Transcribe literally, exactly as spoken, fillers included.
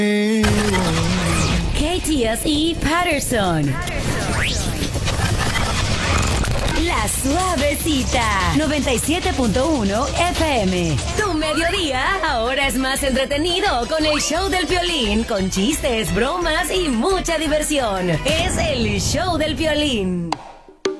K T S E Patterson. La Suavecita, noventa y siete punto uno F M. Tu mediodía ahora es más entretenido con el show del Piolín, con chistes, bromas y mucha diversión. Es el show del Piolín.